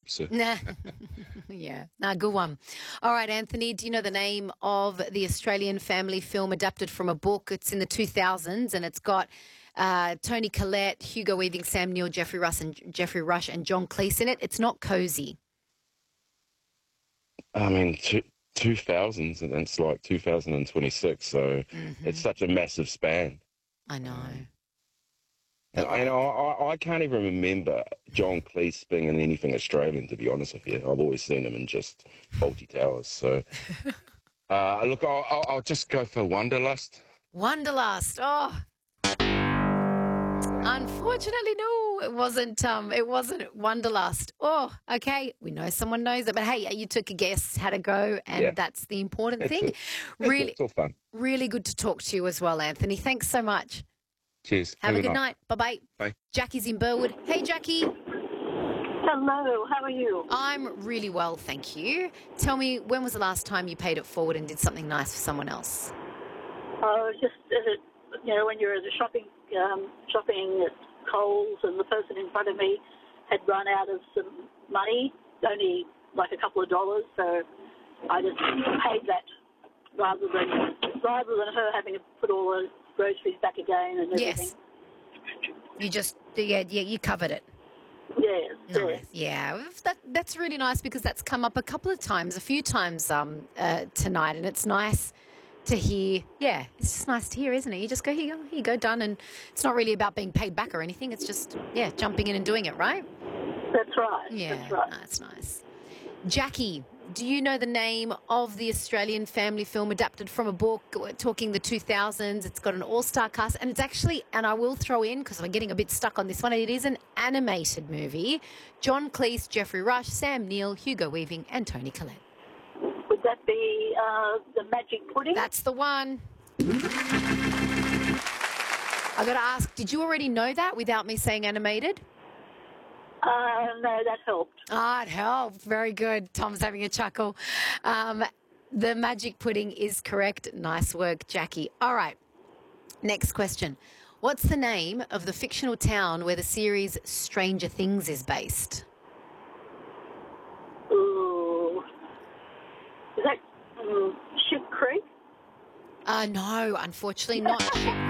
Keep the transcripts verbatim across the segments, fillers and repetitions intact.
So Nah. Yeah, nah, good one. All right, Anthony, do you know the name of the Australian family film adapted from a book? It's in the two thousands and it's got uh, Tony Collette, Hugo Weaving, Sam Neill, Jeffrey Rush, and Jeffrey Rush, and John Cleese in it. It's not Cozy. I mean, two, two thousands, and it's like two thousand twenty-six. So Mm-hmm. it's such a massive span. I know. Um, But and and I, like, I, I can't even remember John Cleese being in anything Australian, to be honest with you. I've always seen him in just Fawlty Towers. So, uh, look, I'll, I'll, I'll just go for Wanderlust. Wanderlust. Oh, unfortunately, no, it wasn't. Um, it wasn't Wanderlust. Oh, okay. We know someone knows it, but hey, you took a guess, had a go, and Yeah. that's the important That's thing. it. That's Really, it. It's all fun. really good to talk to you as well, Anthony. Thanks so much. Cheers. Have a good night. Bye-bye. Bye. Jackie's in Burwood. Hey, Jackie. Hello, how are you? I'm really well, thank you. Tell me, when was the last time you paid it forward and did something nice for someone else? Oh, just uh, you know, when you're at the shopping um, shopping at Coles, and the person in front of me had run out of some money, only like a couple of dollars, so I just paid that rather than rather than her having to put all the groceries back again and everything. Yes. You just, yeah, yeah, you covered it. Yes, yes. Nice. Yeah, that, that's really nice because that's come up a couple of times, a few times um, uh, tonight, and it's nice to hear. Yeah, it's just nice to hear, isn't it? You just go, here you go, here you go, done, and it's not really about being paid back or anything. It's just, yeah, jumping in and doing it, right? That's right. Yeah, That's right. that's nice. Jackie, do you know the name of the Australian family film adapted from a book? We're talking the two thousands. It's got an all-star cast, and it's actually, and I will throw in, because I'm getting a bit stuck on this one, it is an animated movie. John Cleese, Jeffrey Rush, Sam Neill, Hugo Weaving, and Tony Collette. Would that be uh, the Magic Pudding? That's the one. I got to ask, did you already know that without me saying animated? Uh, no, that helped. Ah, it helped. Very good. Tom's having a chuckle. Um, the Magic Pudding is correct. Nice work, Jackie. All right. Next question. What's the name of the fictional town where the series Stranger Things is based? Ooh. Is that um, Ship Creek? Uh, no, unfortunately not.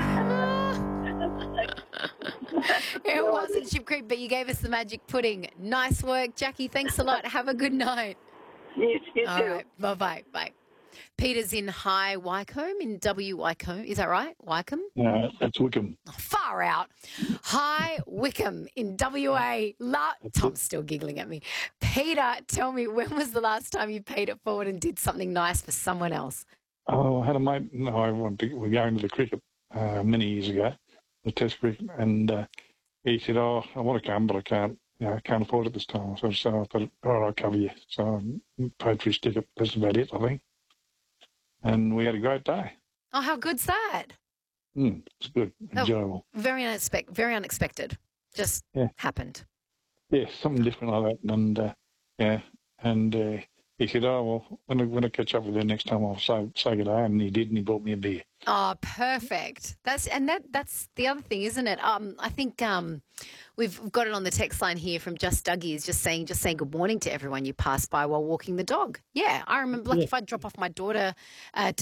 It wasn't Ship Creek, but you gave us the Magic Pudding. Nice work, Jackie. Thanks a lot. Have a good night. Yes, you All too. right. Bye-bye. Bye. Peter's in High Wycombe, in W Wycombe. Is that right? Wycombe? No, that's Wickham. Oh, far out. High Wycombe in W A. La- Tom's still giggling at me. Peter, tell me, when was the last time you paid it forward and did something nice for someone else? Oh, I had a mate. No, I want to, we're going to the cricket uh, many years ago, the Test cricket, and uh, he said, "Oh, I want to come, but I can't. You know, I can't afford it this time." So, so I thought, "All right, I'll cover you." So I paid for his ticket. That's about it, I think. And we had a great day. Oh, how good's that? Mm, it's good, Oh. enjoyable. Very unexpected. Very unexpected. Just Yeah. happened. Yeah, something different like that. And uh, yeah, and uh, he said, "Oh well, when I, when I catch up with you next time, I'll say say good day." And he did, and he bought me a beer. Oh, perfect. That's and that that's the other thing, isn't it? Um, I think um, we've got it on the text line here from Just Dougie is just saying just saying good morning to everyone you pass by while walking the dog. Yeah, I remember. Like Yeah. if I drop off my daughter uh,